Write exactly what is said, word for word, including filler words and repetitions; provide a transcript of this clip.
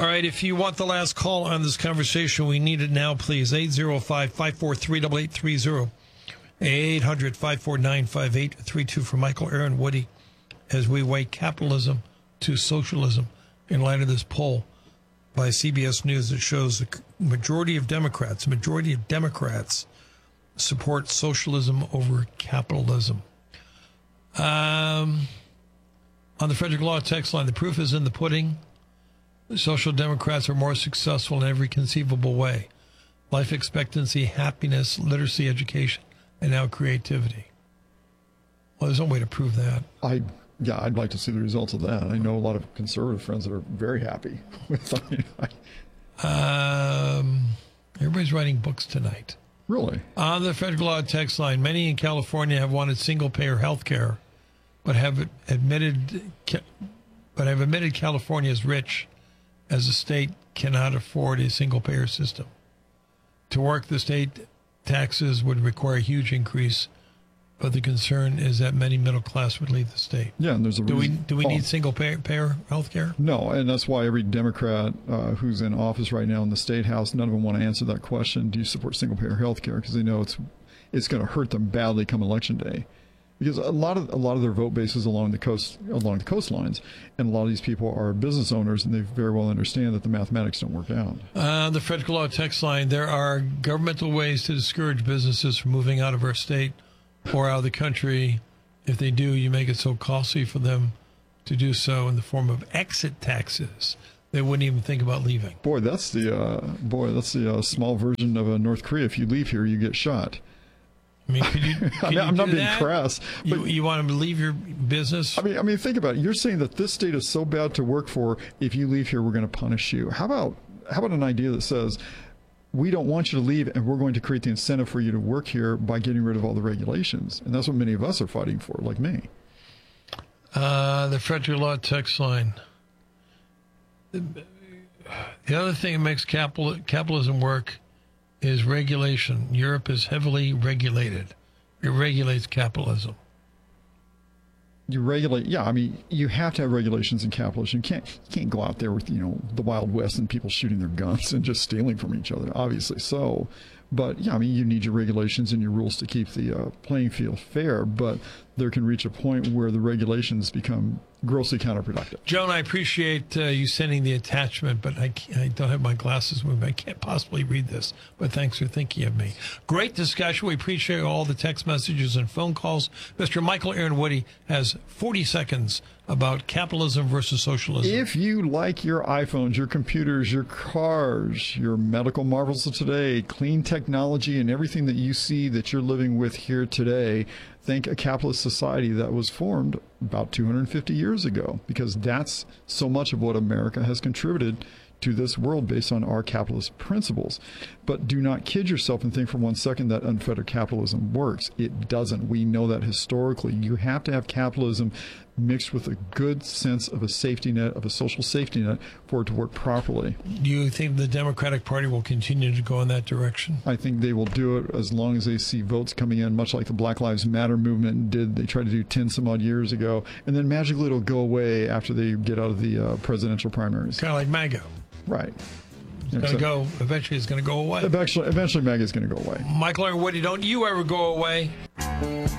All right, if you want the last call on this conversation, we need it now, please. eight zero five, five four three, eight eight three zero. eight hundred, five four nine, five eight three two for Michael Aaron Woody as we weigh capitalism to socialism in light of this poll by C B S News that shows the majority of Democrats, majority of Democrats support socialism over capitalism. Um, on the Frederick Law text line, the proof is in the pudding. The Social Democrats are more successful in every conceivable way. Life expectancy, happiness, literacy, education, and now creativity. Well, there's no way to prove that. I, yeah, I'd like to see the results of that. I know a lot of conservative friends that are very happy with it. Um, everybody's writing books tonight. Really? On the Federal Law text line, many in California have wanted single-payer health care, but have admitted, but have admitted California is rich, as the state cannot afford a single-payer system. To work, the state taxes would require a huge increase, but the concern is that many middle class would leave the state. Yeah, and there's a do we reason. do we oh. need single-payer payer health care? No, and that's why every Democrat uh, who's in office right now in the State House, none of them want to answer that question. Do you support single-payer health care? Because they know it's it's going to hurt them badly come Election Day. Because a lot of a lot of their vote base is along the coast, along the coastlines, and a lot of these people are business owners, and they very well understand that the mathematics don't work out. Uh, the Frederick Law text line: there are governmental ways to discourage businesses from moving out of our state or out of the country. If they do, you make it so costly for them to do so in the form of exit taxes. They wouldn't even think about leaving. Boy, that's the uh, boy, that's the uh, small version of uh, North Korea. If you leave here, you get shot. I mean, could you, could I'm you not do being that? crass. But You, you want them to leave your business? I mean, I mean, think about it. You're saying that this state is so bad to work for. If you leave here, we're going to punish you. How about how about an idea that says we don't want you to leave, and we're going to create the incentive for you to work here by getting rid of all the regulations? And that's what many of us are fighting for, like me. Uh, the Frederick Law text line. The, the other thing that makes capital, capitalism work is regulation. Europe is heavily regulated. It regulates capitalism. You regulate, yeah. I mean, you have to have regulations in capitalism. You can't, you can't go out there with, you know, the Wild West and people shooting their guns and just stealing from each other. Obviously, so. But yeah, I mean, you need your regulations and your rules to keep the uh, playing field fair. But there can reach a point where the regulations become grossly counterproductive. Joan, I appreciate uh, you sending the attachment, but I, can't, I don't have my glasses with me. I can't possibly read this, but thanks for thinking of me. Great discussion. We appreciate all the text messages and phone calls. Mister Michael Aaron Woody has forty seconds about capitalism versus socialism. If you like your iPhones, your computers, your cars, your medical marvels of today, clean technology, and everything that you see that you're living with here today, think a capitalist society that was formed about two hundred fifty years ago, because that's so much of what America has contributed to this world based on our capitalist principles. But do not kid yourself and think for one second that unfettered capitalism works. It doesn't. We know that historically. You have to have capitalism mixed with a good sense of a safety net, of a social safety net, for it to work properly. Do you think the Democratic Party will continue to go in that direction? I think they will do it as long as they see votes coming in, much like the Black Lives Matter movement did. They tried to do ten some odd years ago, and then magically it'll go away after they get out of the uh, presidential primaries. Kind of like MAGA. Right. It's going to go, eventually it's going to go away. Eventually, eventually MAGA is going to go away. Michael Aaron Woody, don't you ever go away.